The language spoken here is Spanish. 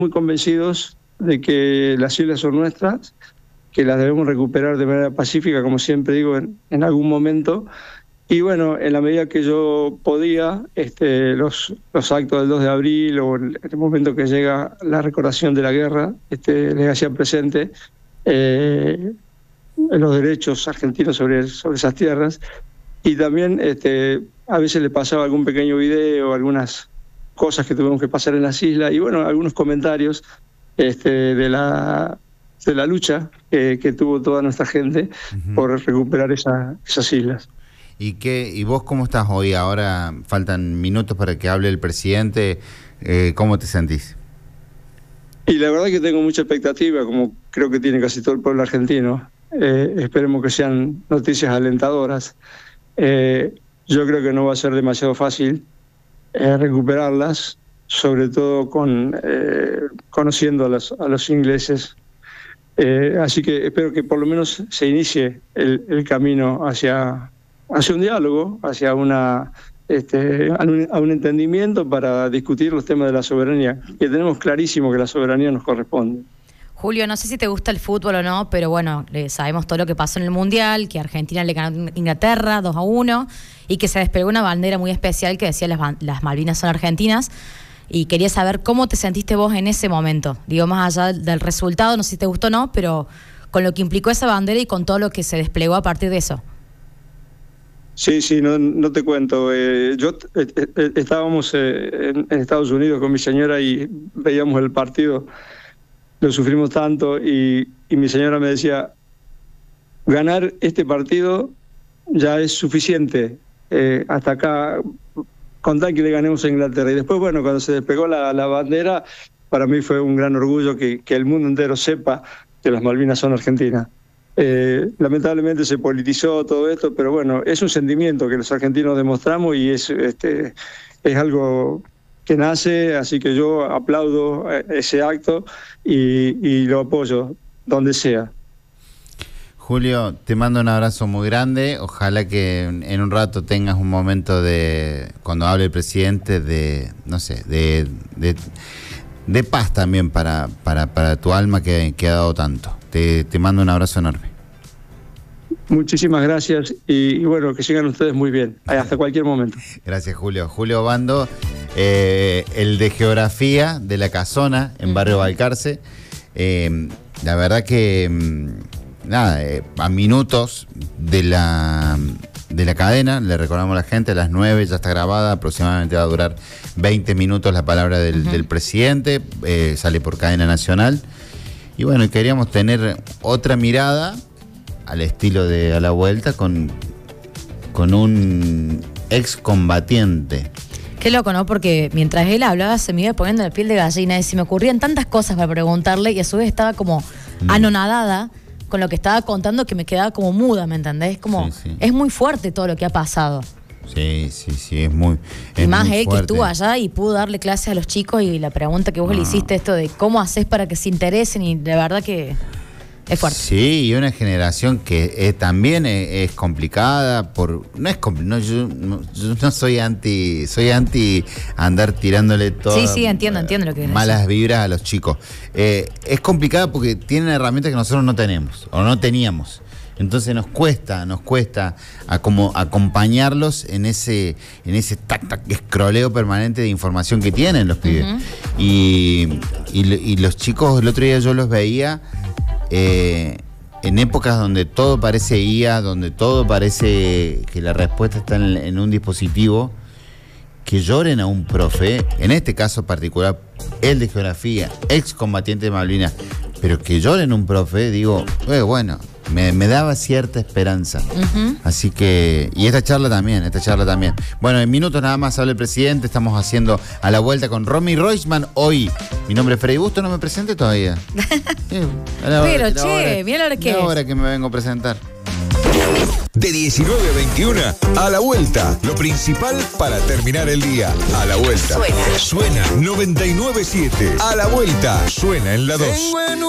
muy convencidos de que las islas son nuestras, que las debemos recuperar de manera pacífica, como siempre digo, en algún momento. Y bueno, en la medida que yo podía, los actos del 2 de abril o en el momento que llega la recordación de la guerra, les hacía presente los derechos argentinos sobre esas tierras. Y también a veces le pasaba algún pequeño video, algunas cosas que tuvimos que pasar en las islas y bueno, algunos comentarios de la lucha que tuvo toda nuestra gente por recuperar esas islas. ¿Y vos cómo estás hoy? Ahora faltan minutos para que hable el presidente. ¿Cómo te sentís? Y la verdad que tengo mucha expectativa, como creo que tiene casi todo el pueblo argentino. Esperemos que sean noticias alentadoras. Yo creo que no va a ser demasiado fácil recuperarlas, sobre todo conociendo a los ingleses. Así que espero que por lo menos se inicie el camino hacia un diálogo, hacia a un entendimiento para discutir los temas de la soberanía, que tenemos clarísimo que la soberanía nos corresponde. Julio, no sé si te gusta el fútbol o no, pero bueno, sabemos todo lo que pasó en el Mundial, que Argentina le ganó a Inglaterra 2-1 y que se desplegó una bandera muy especial que decía las Malvinas son argentinas. Y quería saber cómo te sentiste vos en ese momento. Digo, más allá del resultado, no sé si te gustó o no, pero con lo que implicó esa bandera y con todo lo que se desplegó a partir de eso. Sí, no te cuento. Estábamos en Estados Unidos con mi señora y veíamos el partido. Lo sufrimos tanto y mi señora me decía, ganar este partido ya es suficiente. Hasta acá, con tal que le ganemos a Inglaterra. Y después, bueno, cuando se despegó la bandera, para mí fue un gran orgullo que el mundo entero sepa que las Malvinas son argentinas. Lamentablemente se politizó todo esto, pero bueno, es un sentimiento que los argentinos demostramos y es algo que nace, así que yo aplaudo ese acto y lo apoyo donde sea. Julio, te mando un abrazo muy grande. Ojalá que en un rato tengas un momento cuando hable el presidente, de paz también para tu alma que ha dado tanto. Te mando un abrazo enorme. Muchísimas gracias y bueno, que sigan ustedes muy bien, hasta cualquier momento. Gracias, Julio. Julio Obando, el de Geografía de La Casona, en Barrio Balcarce. La verdad que, a minutos de la cadena, le recordamos a la gente, a las 9 ya está grabada, aproximadamente va a durar 20 minutos la palabra del presidente, sale por cadena nacional. Y bueno, queríamos tener otra mirada al estilo de A la Vuelta con un excombatiente. Qué loco, ¿no? Porque mientras él hablaba se me iba poniendo la piel de gallina y se me ocurrían tantas cosas para preguntarle y a su vez estaba como anonadada con lo que estaba contando que me quedaba como muda, ¿me entendés? Sí. Es muy fuerte todo lo que ha pasado. Sí, es muy y más muy él fuerte. Que estuvo allá y pudo darle clases a los chicos y la pregunta que vos le hiciste, esto de cómo haces para que se interesen y de verdad que es fuerte. Sí, y una generación que también es complicada yo no soy anti andar tirándole todo. Sí, entiendo lo que malas vibras a los chicos. Es complicada porque tienen herramientas que nosotros no tenemos o no teníamos. Entonces nos cuesta acompañarlos en ese escroleo permanente de información que tienen los pibes. Y los chicos, el otro día yo los veía en épocas donde todo parece IA, donde todo parece que la respuesta está en un dispositivo, que lloren a un profe, en este caso particular, el de Geografía, excombatiente de Malvinas, pero que lloren a un profe, digo, bueno, me daba cierta esperanza. Así que, y esta charla también. Bueno, en minutos nada más habla el presidente, estamos haciendo A la Vuelta con Romy Roisman. Hoy, mi nombre es Freddy Busto, no me presente todavía. Pero mira la hora que es. Ahora que me vengo a presentar. De 19 a 21, A la Vuelta. Lo principal para terminar el día. A la Vuelta. Suena 99.7. A la Vuelta. Suena en la 2.